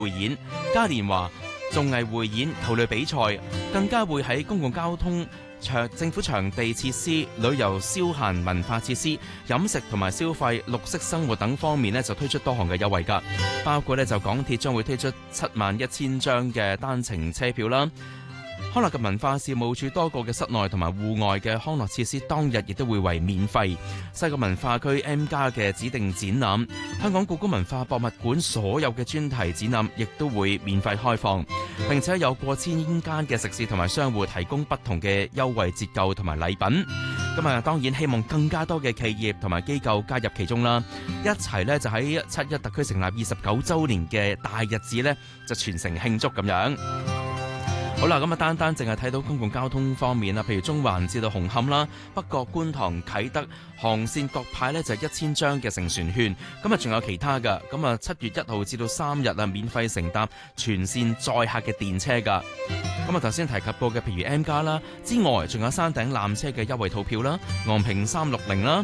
匯演、嘉年華、綜藝匯演、球類比賽，更加會喺公共交通、政府場地設施、旅遊消閒文化設施、飲食同埋消費、綠色生活等方面呢，就推出多項嘅優惠㗎，包括呢，就港鐵將會推出71000張嘅單程車票啦。康樂及文化事務處多個嘅室內同埋戶外嘅康樂設施當日亦都會為免費。西九文化區 M+ 嘅指定展覽，香港故宮文化博物館所有嘅專題展覽亦都會免費開放，並且有過千間嘅食肆同埋商戶提供不同嘅優惠折扣同埋禮品。咁啊，當然希望更加多嘅企業同埋機構加入其中啦，一齊呢就喺7·1特區成立29週年嘅大日子呢，就全城慶祝咁樣。好啦，咁啊，單單淨係睇到公共交通方面啦，譬如中環至到紅磡啦、北角、觀塘、啟德航線各派呢就係1000張嘅乘船券，咁啊仲有其他噶，咁啊7月1號至到3日啊免費乘搭全線載客嘅電車噶，咁啊頭先提及過嘅譬如 M+ 啦之外，仲有山頂纜車嘅優惠套票啦、昂坪360啦。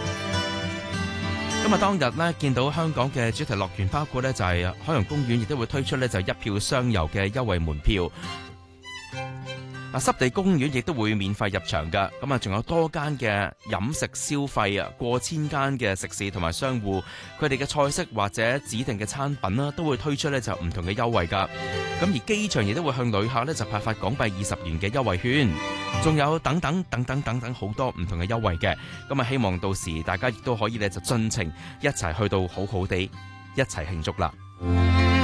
咁啊，當日呢見到香港嘅主題樂園，包括呢就係海洋公園，亦都會推出呢就一票雙遊嘅優惠門票。濕地公園亦都會免費入場㗎，咁啊仲有多間嘅飲食消費啊，過千間嘅食肆同埋商戶，佢哋嘅菜式或者指定嘅餐品啦，都會推出呢就唔同嘅優惠㗎。咁而機場亦都會向旅客呢就派發港幣20元嘅優惠券，仲有等等好多唔同嘅優惠嘅。咁啊希望到時大家亦都可以呢就盡情一齊去到好好地一齊慶祝啦。